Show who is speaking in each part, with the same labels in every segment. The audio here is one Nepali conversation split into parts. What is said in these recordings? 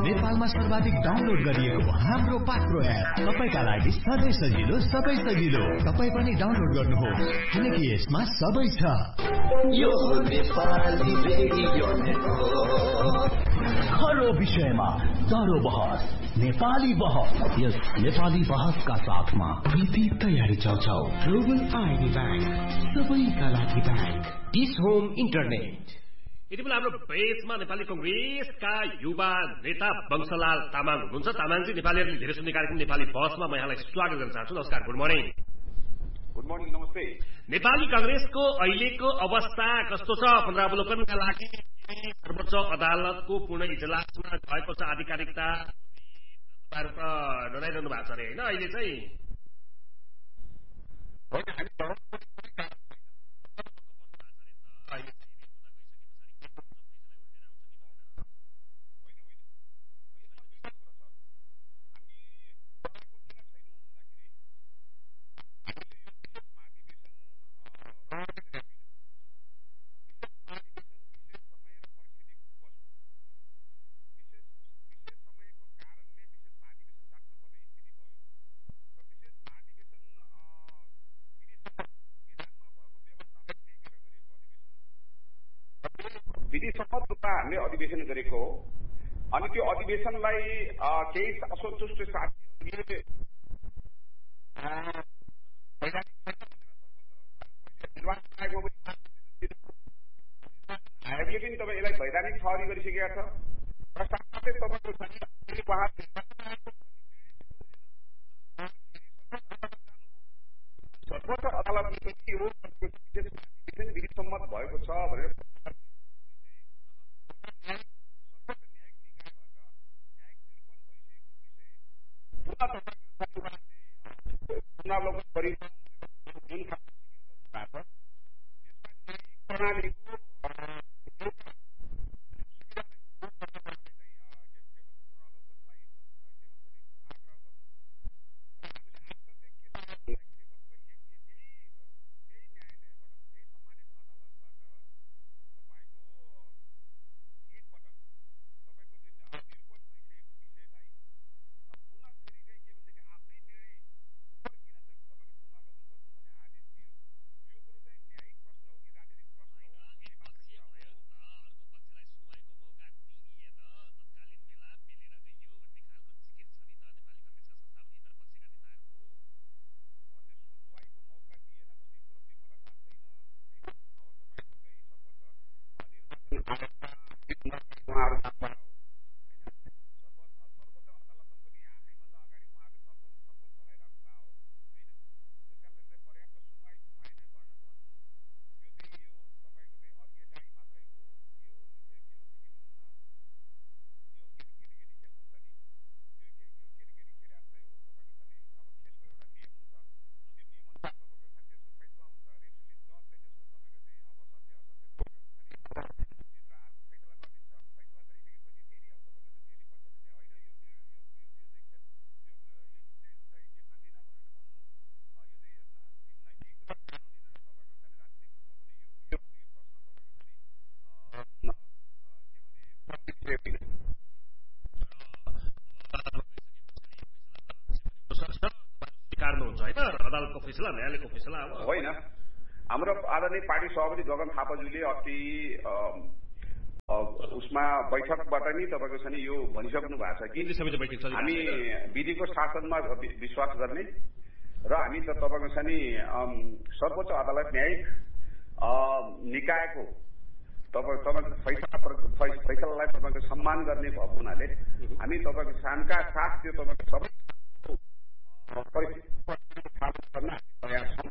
Speaker 1: नेपालमा सर्वाधिक डाउनलोड गरिएको हाम्रो पात्रो एप तपाईका लागि सधैँ सजिलो सबै सजिलो। तपाई पनि डाउनलोड गर्नुहोस् किनकि यसमा सबै छ।
Speaker 2: यो नेपाली रेडियो
Speaker 3: हर विषयमा दरो बहस, नेपाली बहस। यस नेपाली बहसका साथमा कृति तयारी चौचौ ग्लोबल आईडी बैंक, सबैका लागि बैंक,
Speaker 4: डिस होम इन्टरनेट। यति बेला हाम्रो बेसमा नेपाली कंग्रेसका युवा नेता वंशलाल तामाङ हुनुहुन्छ। तामाङजी, नेपालीहरूले धेरै सुन्ने कार्यक्रम नेपाली बहसमा म यहाँलाई स्वागत गर्न चाहन्छु। नमस्कार, गुड मर्निङ।
Speaker 5: गुड मर्निङ, नमस्ते। नेपाली
Speaker 4: कांग्रेसको अहिलेको अवस्था कस्तो छ? पुनरावलोकनका लागि सर्वोच्च अदालतको पूर्ण इजलासमा भएको छ आधिकारिकता डराइरहनु भएको छ अरे होइन? अहिले चाहिँ
Speaker 5: विधिसम्मत रूपमा हामीले अधिवेशन गरेको हो। अनि त्यो अधिवेशनलाई केही असन्तुष्ट साथीहरूले आयोगले पनि तपाईँ यसलाई वैधानिक ठहरी गरिसकेका छ र साथसाथै तपाईँको सर्वोच्च अदालतले पनि यो विधिसम्मत भएको छ भनेर पुनरावलोकन गरी जुन प्रणालीको अदालतको फैसला, न्यायालयको फैसला होइन। हाम्रो आदरणीय पार्टी सभापति गगन थापाज्यूले अस्ति उसमा बैठकबाट नि तपाईँको छ नि यो भनिसक्नु भएको छ कि हामी विधिको शासनमा विश्वास गर्ने र हामी त तपाईँको छ नि सर्वोच्च अदालत न्यायिक निकायको फैसलालाई तपाईँको सम्मान गर्ने भएको हुनाले हामी तपाईँको शानका साथ त्यो तपाईँको सबै परिस्थिति गर्न तयार छौँ।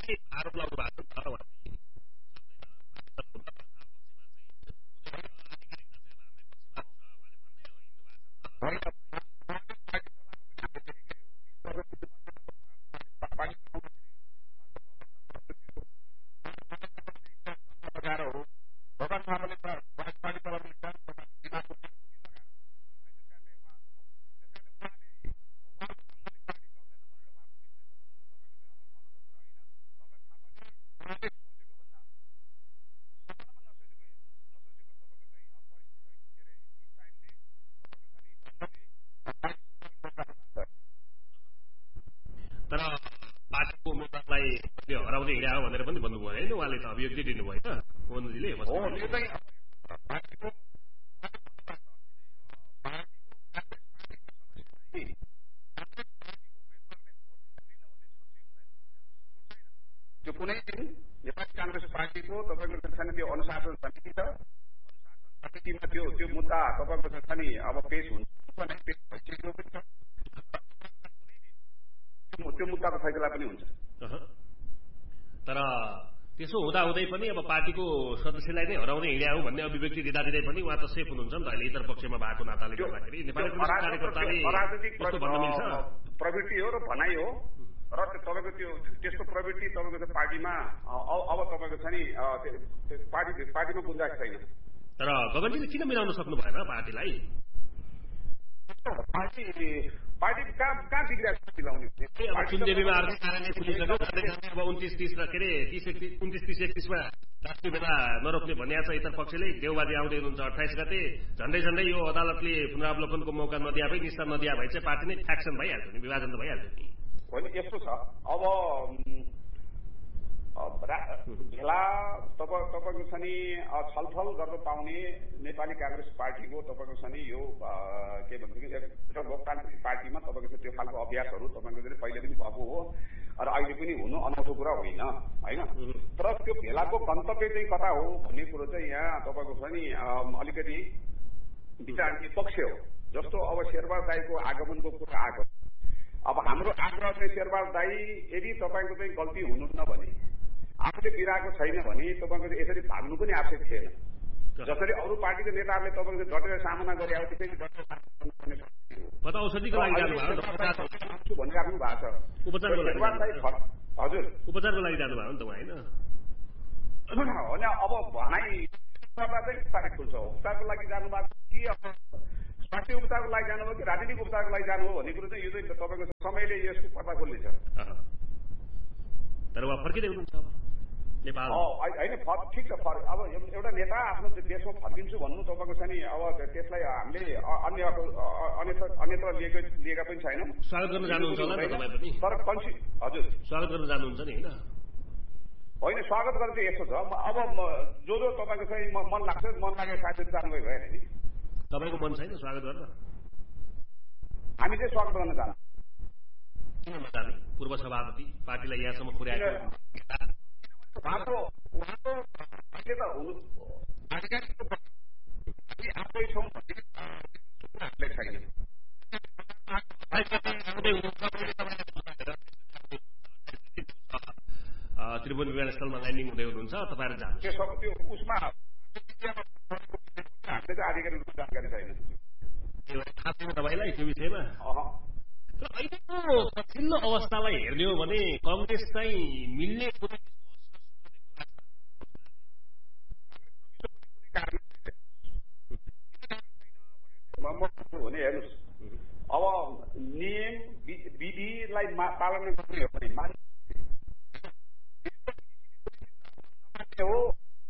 Speaker 4: आरोप लगाउनु भएको छ तर पार्टीको उम्मेदवारलाई हराउँदै हिँडा हो भनेर पनि भन्नुभयो होइन उहाँले त अभिव्यक्ति दिनुभयो त मोहनजीले
Speaker 5: त्यो कुनै दिन नेपाली कांग्रेस पार्टीको तपाईँको छ नि त्यो अनुशासन समिति छ समितिमा त्यो मुद्दा तपाईँको छ नि अब पेश हुन्छ पेश भइसकेको पनि छ त्यो मुद्दाको फैसला पनि हुन्छ
Speaker 4: तर त्यसो हुँदाहुँदै पनि अब पार्टीको सदस्यलाई नै हराउँदै हिँड्या हो भन्ने अभिव्यक्ति दिँदा पनि उहाँ त सेफ हुनुहुन्छ नि त अहिले इतर पक्षमा भएको नाताले गर्दाखेरि नेपाली कार्यकर्ताले
Speaker 5: प्रवृत्ति हो र भनाइ हो र तपाईँको त्यस्तो प्रवृत्ति तपाईँको पार्टीमा अब तपाईँको छ नि पार्टीमा गुन्जाइस छैन।
Speaker 4: तर गगनजीले किन मिलाउन सक्नु भएन पार्टीलाई?
Speaker 5: पार्टी कहाँ बिग्रिएको मिलाउने?
Speaker 4: चुनदेवीमा आर्थिक कारणले पुगिसक्यो अब 29-30 र के अरे 29-30-31मा राष्ट्रिय भेला नरोक्ने भनिएको छ इतर पक्षले। देउबाजी आउँदै हुनुहुन्छ 28 गते। झन्डै यो अदालतले पुनरावलोकनको मौका नदिए भए निस्ता नदिए भए चाहिँ पार्टी नै फ्याक्सन भइहाल्थ्यो नि, विभाजन त भइहाल्थ्यो नि।
Speaker 5: होइन यस्तो छ अब भेला तपाईँको छ नि छलफल गर्न पाउने नेपाली कांग्रेस पार्टीको तपाईँको छ नि यो के भन्छ कि एउटा लोकतान्त्रिक पार्टीमा तपाईँको त्यो खालको अभ्यासहरू तपाईँको पहिले पनि भएको हो र अहिले पनि हुनु अनौठो कुरा होइन होइन। तर त्यो भेलाको गन्तव्य चाहिँ कता हो भन्ने कुरो चाहिँ यहाँ तपाईँको छ नि अलिकति विचार पक्ष हो। जस्तो अब शेरबहादुर दाईको आगमनको कुरा आएको, अब हाम्रो आग्रह चाहिँ शेरबहादुर दाई यदि तपाईँको चाहिँ गल्ती हुनुहुन्न भने आफूले बिराएको छैन भने तपाईँको यसरी भाग्नु पनि आवश्यक थिएन। जसरी अरू पार्टीको नेताहरूले तपाईँको डटेर सामना गरे अब त्यसरी डटेर
Speaker 4: औषधिको लागि
Speaker 5: भनिराख्नु भएको छ। हजुर
Speaker 4: उपचारको लागि जानुभयो नि त उहाँ होइन?
Speaker 5: अब भनाइ गर्दा चाहिँ बिस्तारै खुल्छ। उपचारको लागि जानुभएको कि अब स्वास्थ्य उपचारको लागि जानुभयो कि राजनीतिक उपचारको लागि जानुभयो भन्ने कुरो चाहिँ यो चाहिँ तपाईँको समयले यसको पत्ता खोल्नेछ।
Speaker 4: तर उहाँ फर्किँदै हुनुहुन्छ नेपाल
Speaker 5: होइन ठिक छ। अब एउटा नेता आफ्नो देशमा फर्किन्छु भन्नु तपाईँको छ नि अब त्यसलाई हामीले अन्यत्र लिएका पनि छैनौँ।
Speaker 4: स्वागत गर्न जानुहुन्छ होला तपाईँ पनि?
Speaker 5: तर हजुर
Speaker 4: स्वागत गर्न जानुहुन्छ नि
Speaker 5: होइन स्वागत गर्न चाहिँ यस्तो छ अब जो तपाईँको चाहिँ मन लाग्छ मन लागेको साथीहरू जानुभयो भएन नि।
Speaker 4: तपाईँको मन छैन स्वागत गर्न?
Speaker 5: हामी चाहिँ स्वागत गर्न जानु।
Speaker 4: किन नजाने? पूर्व सभापति पार्टीलाई यहाँसम्म पुर्याएको
Speaker 5: उहाँको अहिले त हुनु आफै छौँ छैन।
Speaker 4: त्रिभुवन विमानस्थलमा ल्यान्डिङ हुँदै हुनुहुन्छ तपाईँहरू जानु
Speaker 5: त्यो उसमा हामीले चाहिँ आधिकारिक रूपमा जानकारी छैन।
Speaker 4: थाहा छैन तपाईँलाई त्यो विषयमा? र अहिलेको पछिल्लो अवस्थालाई हेर्ने हो भने कंग्रेस चाहिँ मिल्ने
Speaker 5: भने हेर्नुहोस् अब नियम विधिलाई पालना गर्ने हो भने हो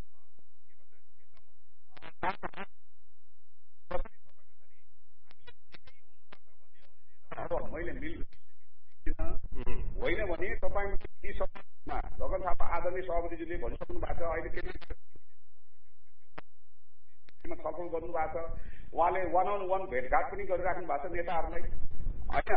Speaker 5: अब मैले होइन भने तपाईँ गगन थापा आदरणीय सभापतिज्यूले भनिसक्नु भएको छ। अहिले के छलफल गर्नु भएको छ, उहाँले 1-on-1 भेटघाट पनि गरिराख्नु भएको छ नेताहरूलाई होइन।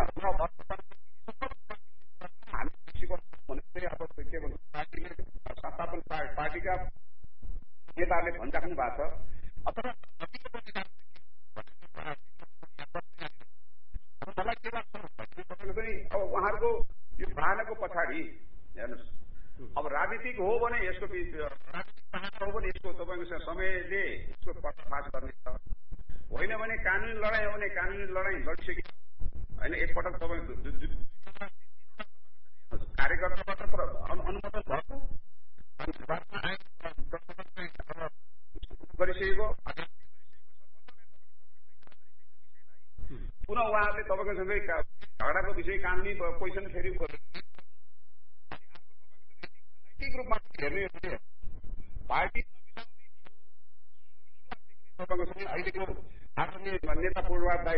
Speaker 5: हामी अब के भन्छ पार्टीले संस्थापन पार्टीका नेताहरूले भनिराख्नु भएको छ। अथवा मलाई के लाग्छ तपाईँको चाहिँ अब उहाँहरूको यो बहानाको पछाडि हेर्नुहोस् अब राजनीतिक हो भने यसको राजनीतिक हो भने यसको तपाईँको समयले यसको पर्दाफास गर्नेछ, होइन भने कानुनी लडाईँ हो भने कानुनी लडाईँ लडिसके होइन। एकपटक तपाईँ कार्यकर्ताबाट अनुमोदन भएको गरिसकेको पुनः उहाँहरूले तपाईँको सँगै झगडाको विषय कानुनी पोजिसन फेरि नैतिक रूपमा हेर्ने पार्टी तपाईँको सँगै अहिलेको आदरणीय नेता पूर्णवाद दाइ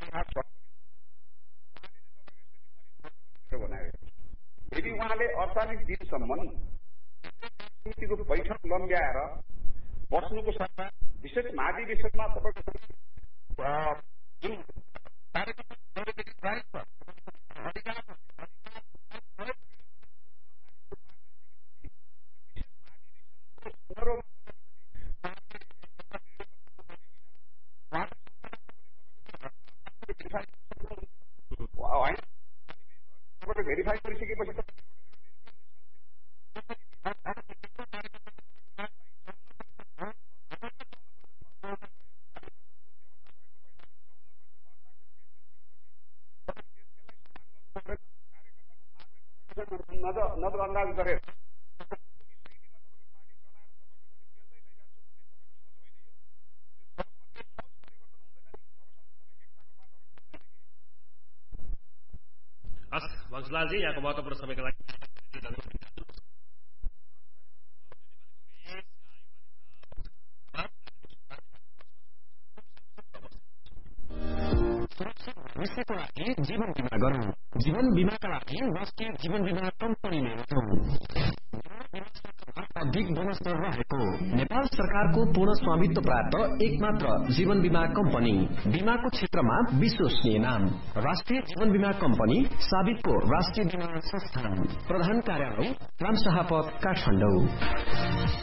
Speaker 5: बनायो। यदि उहाँले 48 दिनसम्म समितिको बैठक लम्ब्याएर बस्नुको सट्टा विशेष महाधिवेशनमा तपाईँको जुन भेरिफाई गरिसकेपछि नजरअन्दाज गरेर
Speaker 4: वंशलालजी यहाँको महत्वपूर्ण समयका लागि
Speaker 3: भविष्यको लागि जीवन बीमा गरौँ। जीवन बीमाका लागि राष्ट्रिय जीवन बीमा कम्पनीले अधिक बोनस दर रहेको नेपाल सरकारको पूर्ण स्वामित्व प्राप्त एकमात्र जीवन बीमा कम्पनी, बीमाको क्षेत्रमा विश्वसनीय नाम राष्ट्रिय जीवन बीमा कम्पनी, साबिकको राष्ट्रिय बीमा संस्थान, प्रधान कार्यालय रामशाह पथ, काठमाडौँ।